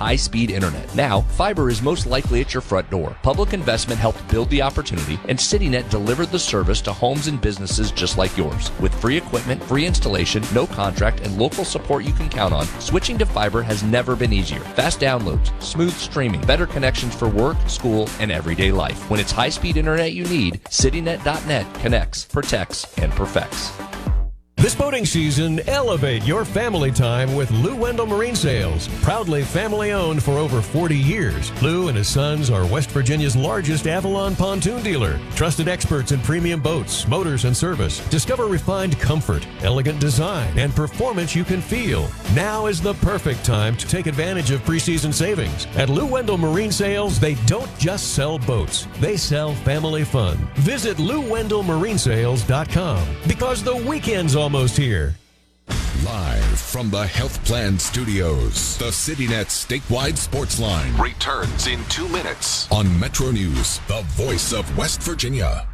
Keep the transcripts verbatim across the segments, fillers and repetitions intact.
high-speed internet. Now, fiber is most likely at your front door. Public investment helped build the opportunity, and CityNet delivered the service to homes and businesses just like yours. With free equipment, free installation, no contract, and local support you can count on, switching to fiber has never been easier. Fast downloads, smooth streaming, better connections for work, school, and everyday life. When it's high-speed internet you need, CityNet dot net connects, protects, and perfects. This boating season, elevate your family time with Lou Wendell Marine Sales. Proudly family-owned for over forty years, Lou and his sons are West Virginia's largest Avalon pontoon dealer. Trusted experts in premium boats, motors, and service. Discover refined comfort, elegant design, and performance you can feel. Now is the perfect time to take advantage of preseason savings. At Lou Wendell Marine Sales, they don't just sell boats. They sell family fun. Visit Lou Wendell Marine Sales dot com because the weekend's almost Almost here. Live from the Health Plan Studios, the CityNet statewide sports line returns in two minutes on Metro News, the voice of West Virginia.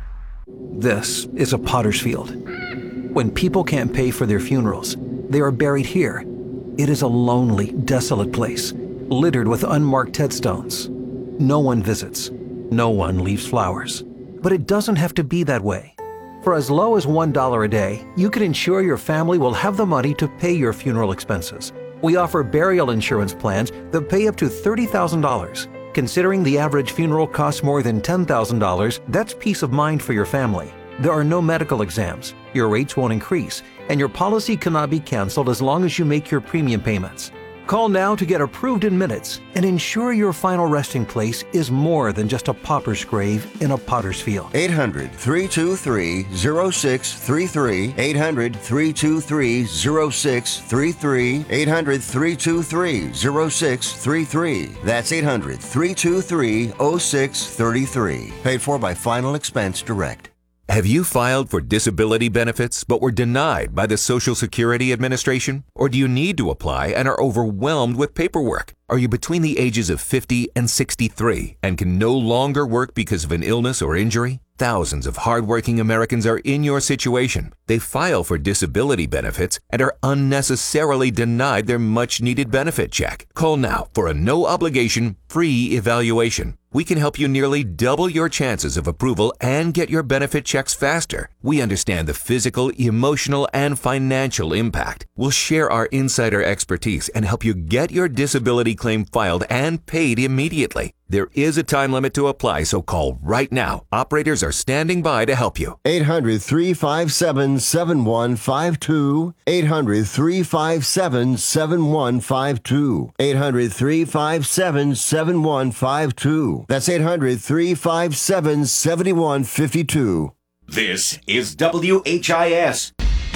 This is a potter's field. When people can't pay for their funerals, they are buried here. It is a lonely, desolate place, littered with unmarked headstones. No one visits. No one leaves flowers. But it doesn't have to be that way. For as low as one dollar a day, you can ensure your family will have the money to pay your funeral expenses. We offer burial insurance plans that pay up to thirty thousand dollars. Considering the average funeral costs more than ten thousand dollars, that's peace of mind for your family. There are no medical exams, your rates won't increase, and your policy cannot be canceled as long as you make your premium payments. Call now to get approved in minutes and ensure your final resting place is more than just a pauper's grave in a potter's field. eight hundred, three two three, zero six three three. eight hundred, three two three, zero six three three. eight hundred, three two three, zero six three three. That's eight hundred, three two three, zero six three three. Paid for by Final Expense Direct. Have you filed for disability benefits but were denied by the Social Security Administration? Or do you need to apply and are overwhelmed with paperwork? Are you between the ages of fifty and sixty-three and can no longer work because of an illness or injury? Thousands of hardworking Americans are in your situation. They file for disability benefits and are unnecessarily denied their much-needed benefit check. Call now for a no-obligation, free evaluation. We can help you nearly double your chances of approval and get your benefit checks faster. We understand the physical, emotional, and financial impact. We'll share our insider expertise and help you get your disability claim filed and paid immediately. There is a time limit to apply, so call right now. Operators are standing by to help you. eight hundred, three five seven, seven one five two. eight hundred, three five seven, seven one five two. eight hundred, three five seven, seven one five two. That's eight hundred, three five seven, seven one five two. This is W H I S.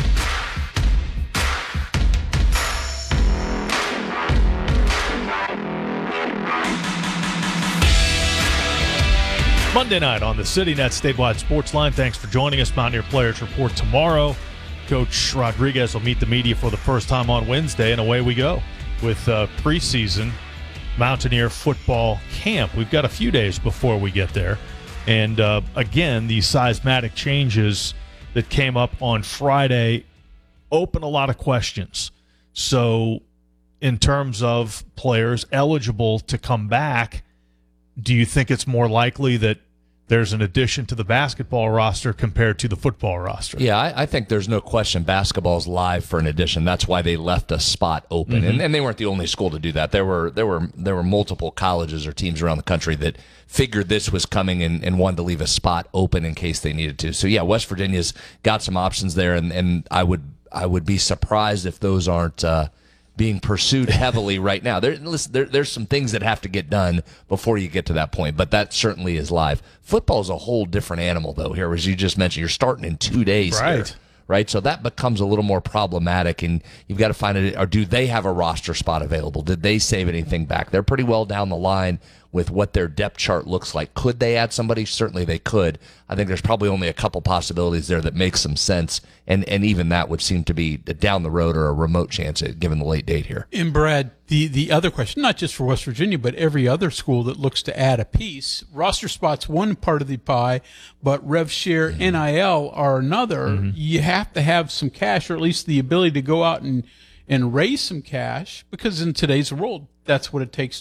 Monday night on the CityNet statewide sports line. Thanks for joining us. Mountaineer Players Report tomorrow. Coach Rodriguez will meet the media for the first time on Wednesday, and away we go with uh, preseason Mountaineer football camp. We've got a few days before we get there. And, uh, again, these seismic changes that came up on Friday open a lot of questions. So in terms of players eligible to come back, do you think it's more likely that there's an addition to the basketball roster compared to the football roster? Yeah, I, I think there's no question basketball's live for an addition. That's why they left a spot open, mm-hmm. and, and they weren't the only school to do that. There were there were there were multiple colleges or teams around the country that figured this was coming and, and wanted to leave a spot open in case they needed to. So yeah, West Virginia's got some options there, and, and I would I would be surprised if those aren't Uh, being pursued heavily right now. There, listen, there, there's some things that have to get done before you get to that point, but that certainly is live. Football is a whole different animal, though, here, as you just mentioned. You're starting in two days right. here, right? So that becomes a little more problematic, and you've got to find it, or do they have a roster spot available? Did they save anything back? They're pretty well down the line with what their depth chart looks like. Could they add somebody? Certainly they could. I think there's probably only a couple possibilities there that make some sense, and, and even that would seem to be down the road or a remote chance given the late date here. And Brad, the, the other question, not just for West Virginia, but every other school that looks to add a piece, roster spots one part of the pie, but rev share, mm-hmm. N I L are another. Mm-hmm. You have to have some cash, or at least the ability to go out and, and raise some cash, because in today's world, that's what it takes